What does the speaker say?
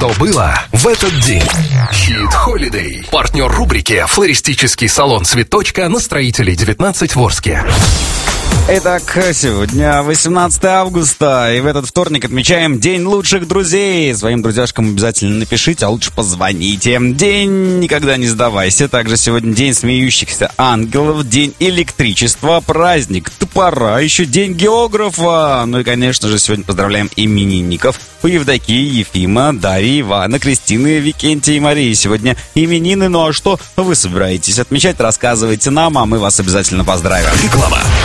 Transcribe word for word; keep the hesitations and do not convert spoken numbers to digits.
что было в этот день. Хит Holiday. Партнер рубрики «Флористический салон Цветочка» на Строителей девятнадцать в Орске. Итак, сегодня восемнадцатое августа, и в этот вторник отмечаем День лучших друзей. Своим друзьяшкам обязательно напишите, а лучше позвоните. День «Никогда не сдавайся». Также сегодня День смеющихся ангелов, День электричества, праздник топора, еще День географа. Ну и, конечно же, сегодня поздравляем именинников. У Евдокии, Ефима, Дарьи, Ивана, Кристины, Викентия и Марии сегодня именины. Ну а что вы собираетесь отмечать, рассказывайте нам, а мы вас обязательно поздравим. Реклама.